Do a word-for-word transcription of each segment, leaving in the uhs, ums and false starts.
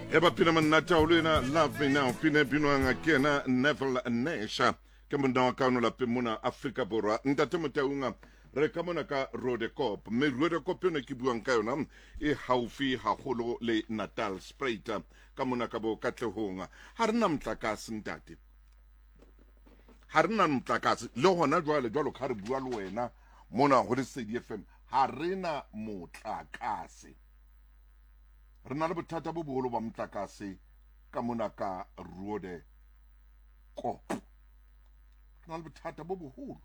Eba pina manata ulina love me now pina pino ngakena Neville Nesha kemunda wakano la pimuna Afrika Borwa ntate motaunga re ka mona ka Rodecop me Rodecop yone ke buang ka yona e haufi haholo le Natal Spraiter ka mona ka bo katlehonga ha rena mtlakase ntate ha rena mtlakase le hona jwale jwalo ka re bua le wena mona ho le C D F M ha rena motlakase re na le bothata bo boholo ba motlakase ka mona ka Rodecop re na le bothata bo boholo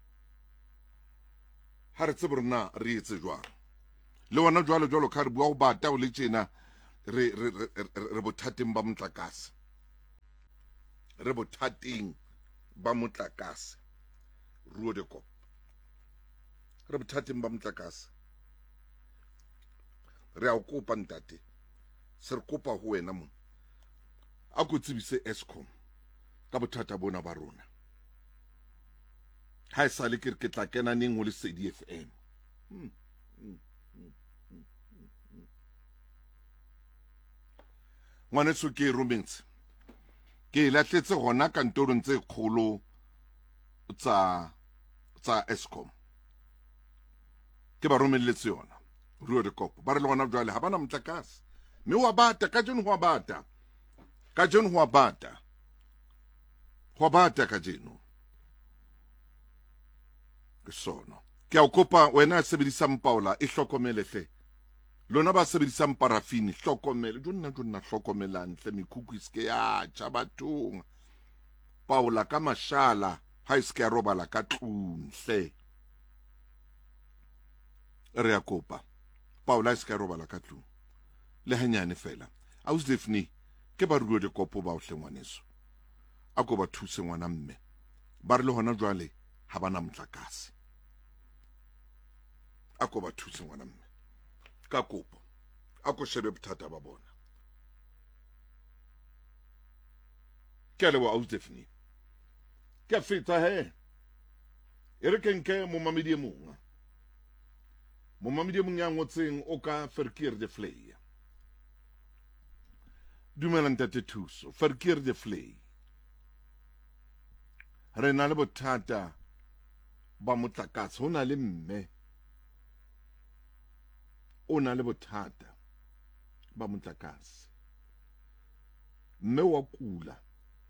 ha re tsebe rena re etse jwang le wona jwalo jwalo ka re bua go bata o le tjena re re re bothateng ba motlakase re bothateng ba motlakase Rodecop re bothateng ba motlakase re a o kopa ntate se re kopa ho wena mo a go tsebise Eskom ka bothata bona ba rona ha e sale ke re ke tla kena neng ho le C D F M hmm. hmm. hmm. hmm. ngwaneso ke rometse ke latletse gona kantorong tse kgolo tsa tsa Eskom ke ba romelletse yona Rodecop ba re le gona jwale ha bana motlakase mme wa bata ka jeno ho bata ka jeno ho bata ho bata ka jeno ke sono ke a kopa wena sebedisang Paula e hlokomele hle lona ba sebedisang parafini hlokomele jonna jonna hlokomelang hle mekuku iske ya tja bathong Paula ka mashala ha iske ya robala ka tlung hle re a kopa Paula iske ya robala ka tlung le hanyane fela a o Stephanie ke ba Rodecop ba o hlengwaneso a go ba thuse ngwana mme ba re le hona jwale ha bana motlakase a go ba thuse ngwana mme ka kopo a go shebe bothata ba bona ke le wa o Stephanie ke feta he e re kenke mo mamedi mong mo mamedi mong ya ngotseng o ka Verkeer de Vlei dumela ntate thuso Verkeer de Vlei re na le bothata ba motlakase ho na le mme o na le bothata ba motlakase mme wa kula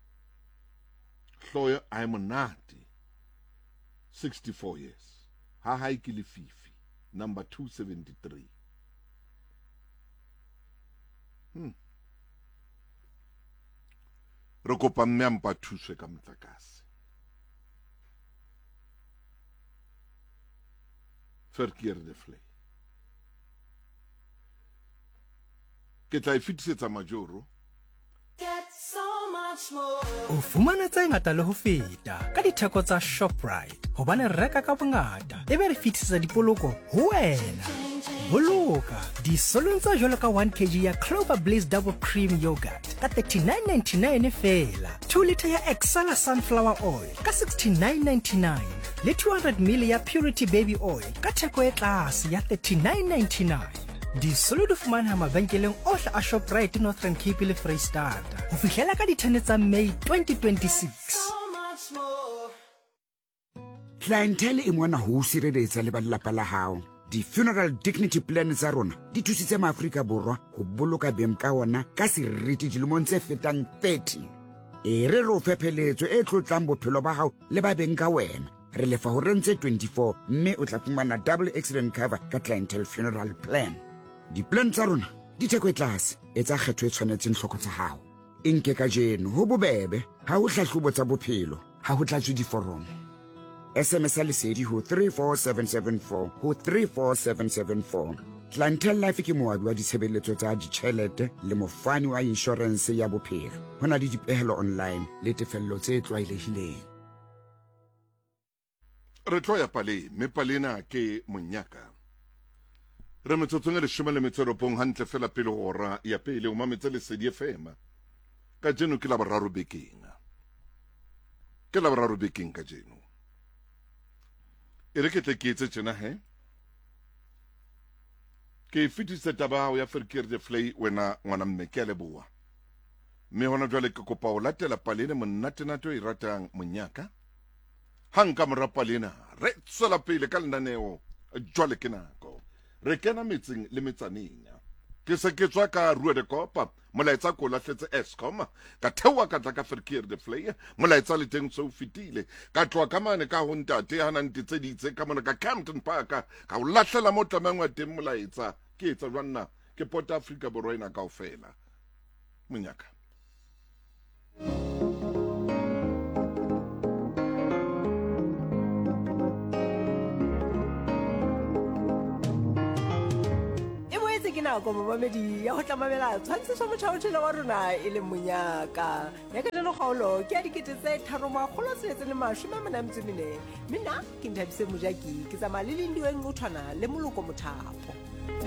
hloyo a monate sixty-four years ha ha ke le fifi number two seventy-three hmm re kopa mme a mpa thuswe ka motlakase Verkeer de Vlei ke tla e fetisetsa majoro o fumana tse ngata le ho feta ka ditheko tsa Shoprite hobane re reka ka bongata ebe re fetisetsa dipoloko ho wena boloka disolong tsa jwalo ka one kilogram ya Clover Bliss double cream yogurt ka thirty-nine ninety-nine fela, two litre ya Excella sunflower oil ka sixty-nine ninety-nine le two hundred milliliters ya Purity baby oil ka theko e tlase ya thirty-nine ninety-nine. Disolo di fumaneha mabenkeleng ohle a Shoprite Northern Cape le Freystata ho fihlela ka dithene tsa May twenty twenty-six. Clientele e mona ho sireletsa le ba lelapa la hao. Di-funeral dignity plan tsa rona di thusitse maAfrika Borwa ho boloka beng ka ona ka seriti dilemong tse fetang thirty. E re re o phepheletso e tlotlang bophelo ba hao le ba beng ka wena. Re lefa ho rentse twenty-four mme o tla fumana double accident cover ka clientele funeral plan. Di-plan tsa rona di theko e tlase e tsa kgetho e tshwanetseng hloko tsa hao. E nke ka jeno ho bobebe ha ho hlahlobo tsa bophelo ha ho tlatswe diforomo. S M S a lesedi ho three four seven seven four ho three four seven seven four. Clientele Life ke moabi wa ditshebeletso tsa ditjhelete le mofani wa insurance ya bophelo. Ho na le dipehelo online le tefello tse tlwaelehileng. re tlo ya pale me palena ke monyaka re metsotsong le shome le metseropong hantle fela pele hora ya pele o mametse le C D F M ka jeno ke la boraro bekeng ke la boraro bekeng ka jeno e re ke tle ke etse tjena he ke fitise taba ya Verkeer de Vlei wena ngwana mme ke a leboa mme hona jwale ke kopa o latela palene monnatenato e ratang monyaka hang ka mora palena re tswela pele ka lenaneo jwale ke nako re kena metseng le metsaneng ke se ke tswa ka Rua de Kopa molaetsa ko lahletse Eskom ka thewa ka tla ka Verkeer de Vlei molaetsa le teng so fitile ka tloa ka mane ka ho ntate hana ntitse ditse ka mona ka Campton Park ka o lahlela mo tlamang wa teng molaetsa ke etsa jwanna ke Port Africa borwa ina kaofela monyaka ke nako momamedi ya go tlamamela tshwantse sa motšhaotšhela wa rona e le monyaka ya ka jalo kgaolo ke ya dikete tse tharomagolo seletse le masome a manamtsemene mme nna ke nthabise mojaki ke tsamaya le lendiweng o tshwana le moloko mothapo